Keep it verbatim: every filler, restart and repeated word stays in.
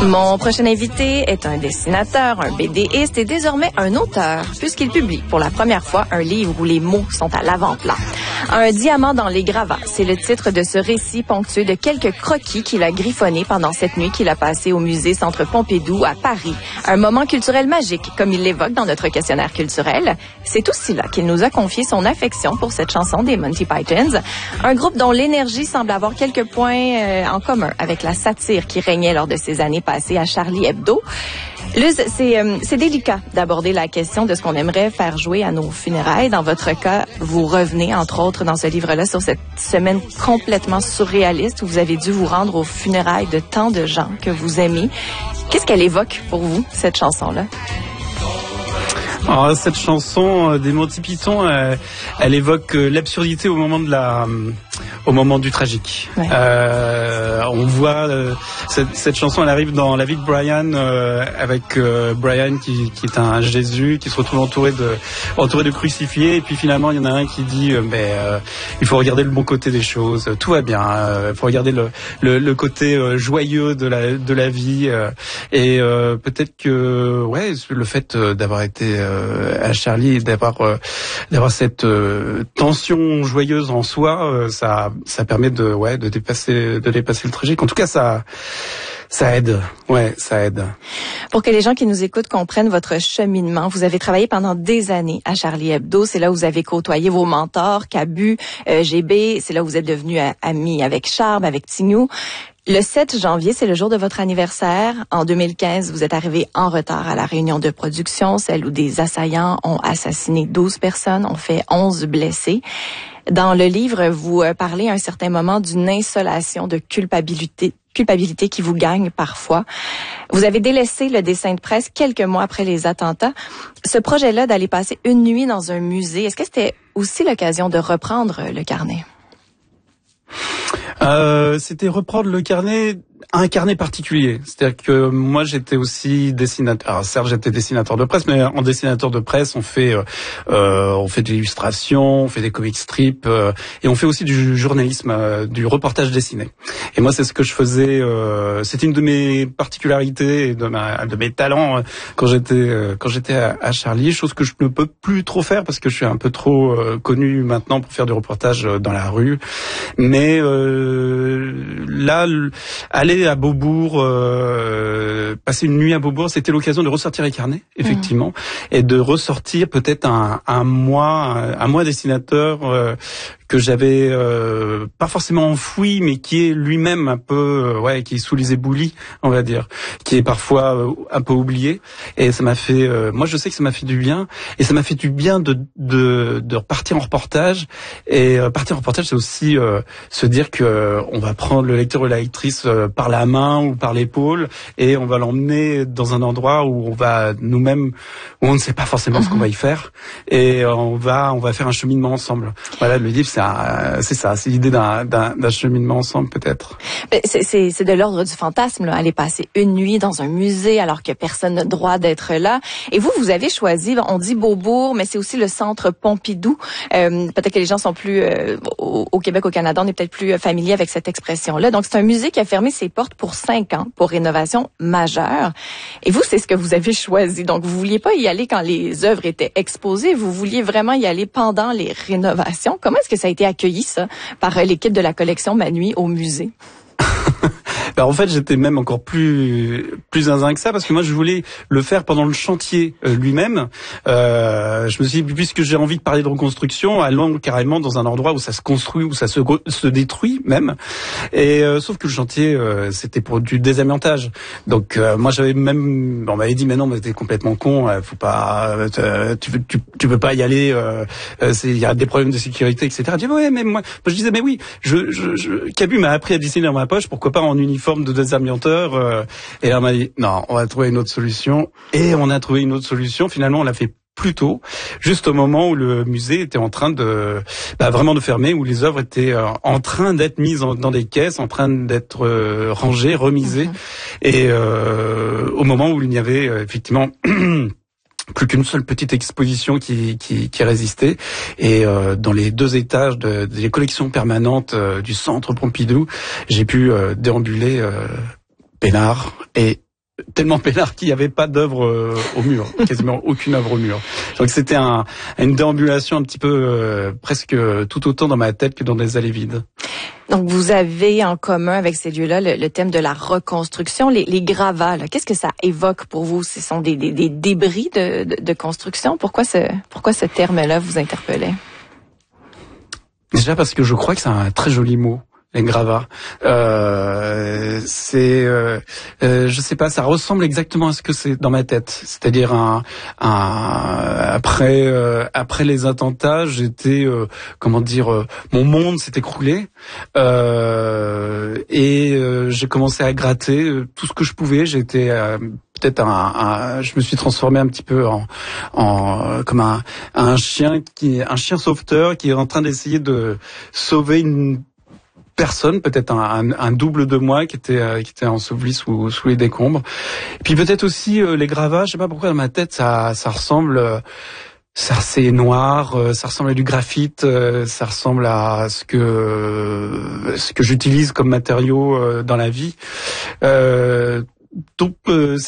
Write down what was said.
Mon prochain invité est un dessinateur, un BDiste et désormais un auteur, puisqu'il publie pour la première fois un livre où les mots sont à l'avant-plan. Un diamant dans les gravats, c'est le titre de ce récit ponctué de quelques croquis qu'il a griffonnés pendant cette nuit qu'il a passée au musée Centre Pompidou à Paris. Un moment culturel magique, comme il l'évoque dans notre questionnaire culturel. C'est aussi là qu'il nous a confié son affection pour cette chanson des Monty Pythons, un groupe dont l'énergie semble avoir quelques points euh, en commun avec la satire qui régnait lors de ces années passées à Charlie Hebdo. Luz, c'est, euh, c'est délicat d'aborder la question de ce qu'on aimerait faire jouer à nos funérailles. Dans votre cas, vous revenez, entre autres, dans ce livre-là, sur cette semaine complètement surréaliste où vous avez dû vous rendre aux funérailles de tant de gens que vous aimez. Qu'est-ce qu'elle évoque pour vous, cette chanson-là? Alors, cette chanson euh, des Monty Python, euh, elle évoque euh, l'absurdité au moment de la, euh, au moment du tragique. Ouais. Euh, on voit euh, cette, cette chanson, elle arrive dans la vie de Brian, euh, avec euh, Brian qui, qui est un Jésus, qui se retrouve entouré de, entouré de crucifiés, et puis finalement il y en a un qui dit, euh, mais euh, il faut regarder le bon côté des choses, tout va bien, il euh, faut regarder le, le, le côté euh, joyeux de la, de la vie, euh, et euh, peut-être que, ouais, le fait euh, d'avoir été euh, à Charlie, d'avoir euh, d'avoir cette euh, tension joyeuse en soi, euh, ça ça permet de ouais de dépasser de dépasser le tragique. En tout cas, ça ça aide. Ouais, ça aide. Pour que les gens qui nous écoutent comprennent votre cheminement, vous avez travaillé pendant des années à Charlie Hebdo. C'est là où vous avez côtoyé vos mentors, Cabu, euh, G B. C'est là où vous êtes devenu ami avec Charb, avec Tignou. Le sept janvier, c'est le jour de votre anniversaire. En deux mille quinze, vous êtes arrivé en retard à la réunion de production, celle où des assaillants ont assassiné douze personnes, ont fait onze blessés. Dans le livre, vous parlez à un certain moment d'une insolation de culpabilité, culpabilité qui vous gagne parfois. Vous avez délaissé le dessin de presse quelques mois après les attentats. Ce projet-là d'aller passer une nuit dans un musée, est-ce que c'était aussi l'occasion de reprendre le carnet? Euh, c'était reprendre le carnet, un carnet particulier. C'est-à-dire que moi, j'étais aussi dessinateur. Alors, certes, j'étais dessinateur de presse, mais en dessinateur de presse, on fait, euh, on fait de l'illustration, on fait des comic strips, euh, et on fait aussi du journalisme, euh, du reportage dessiné. Et moi, c'est ce que je faisais. Euh, c'était une de mes particularités, et de, ma, de mes talents euh, quand j'étais, euh, quand j'étais à, à Charlie. Chose que je ne peux plus trop faire parce que je suis un peu trop euh, connu maintenant pour faire du reportage dans la rue. Mais euh, là, aller à Beaubourg, euh, passer une nuit à Beaubourg, c'était l'occasion de ressortir les carnets, effectivement, mmh. et de ressortir peut-être un, un mois, un mois dessinateur euh, que j'avais euh, pas forcément enfoui, mais qui est lui-même un peu, euh, ouais, qui est sous les éboulis, on va dire, qui est parfois euh, un peu oublié. Et ça m'a fait, euh, moi je sais que ça m'a fait du bien, et ça m'a fait du bien de de, de repartir en reportage. Et euh, partir en reportage, c'est aussi euh, se dire que euh, on va prendre le lecteur ou la lectrice euh, par la main ou par l'épaule, et on va l'emmener dans un endroit où on va nous-mêmes, où on ne sait pas forcément mmh. ce qu'on va y faire, et euh, on va on va faire un cheminement ensemble. Voilà, le livre, c'est c'est ça, c'est l'idée d'un, d'un, d'un cheminement ensemble, peut-être. C'est, c'est, c'est de l'ordre du fantasme, là, aller passer une nuit dans un musée alors que personne n'a le droit d'être là. Et vous, vous avez choisi, on dit Beaubourg, mais c'est aussi le Centre Pompidou. Euh, peut-être que les gens sont plus, euh, au, au Québec, au Canada, on est peut-être plus familier avec cette expression-là. Donc, c'est un musée qui a fermé ses portes pour cinq ans pour rénovation majeure. Et vous, c'est ce que vous avez choisi. Donc, vous vouliez pas y aller quand les œuvres étaient exposées, vous vouliez vraiment y aller pendant les rénovations. Comment est-ce que ça a été accueilli, ça, par l'équipe de la collection Manui au musée? Ben, en fait, j'étais même encore plus plus zinzin que ça, parce que moi, je voulais le faire pendant le chantier euh, lui-même. Euh, je me suis dit, puisque j'ai envie de parler de reconstruction, allons carrément dans un endroit où ça se construit, où ça se se détruit même. Et euh, sauf que le chantier, euh, c'était pour du désamiantage. Donc euh, moi, j'avais même, on m'avait dit, mais non, mais t'es complètement con, euh, faut pas, euh, tu, tu tu peux pas y aller. Euh, c'est, il y a des problèmes de sécurité, et cetera. Je dis, ouais, mais moi, je disais, mais oui, je, je, je Cabu m'a appris à dessiner dans ma poche, pourquoi pas en uniforme forme de désamianteur, euh, et là on m'a dit non, on va trouver une autre solution, et on a trouvé une autre solution. Finalement, on l'a fait plus tôt, juste au moment où le musée était en train de bah, vraiment de fermer, où les œuvres étaient euh, en train d'être mises en, dans des caisses, en train d'être euh, rangées, remisées, mmh. et euh, au moment où il n'y avait euh, effectivement plus qu'une seule petite exposition qui, qui, qui résistait. Et euh, dans les deux étages de, des collections permanentes euh, du Centre Pompidou, j'ai pu euh, déambuler euh, peinard et tellement peinard qu'il n'y avait pas d'œuvre euh, au mur, quasiment aucune œuvre au mur. Donc c'était un, une déambulation un petit peu euh, presque tout autant dans ma tête que dans des allées vides. Donc vous avez en commun avec ces lieux-là le, le thème de la reconstruction, les, les gravats. Là, qu'est-ce que ça évoque pour vous? Ce sont des, des, des débris de, de, de construction. Pourquoi ce, pourquoi ce terme-là vous interpellait? Déjà parce que je crois que c'est un très joli mot. Les gravats, euh, c'est, euh, euh, je sais pas, ça ressemble exactement à ce que c'est dans ma tête. C'est-à-dire un, un après, euh, après les attentats, j'étais, euh, comment dire, euh, mon monde s'est écroulé euh, et euh, j'ai commencé à gratter euh, tout ce que je pouvais. J'étais euh, peut-être un, un, je me suis transformé un petit peu en, en comme un, un chien qui, un chien sauveteur qui est en train d'essayer de sauver une personne, peut-être un, un, un double de moi qui était euh, qui était enseveli sous sous les décombres. Et puis peut-être aussi euh, les gravats, je sais pas pourquoi dans ma tête ça ça ressemble euh, ça c'est noir, euh, ça ressemble à du graphite, euh, ça ressemble à ce que euh, ce que j'utilise comme matériau euh, dans la vie. Euh, donc euh,